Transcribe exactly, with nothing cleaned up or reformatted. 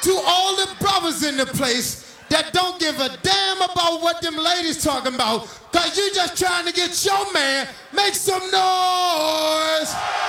To all the brothers in the place that don't give a damn about what them ladies talking about, cause you just trying to get your man, make some noise.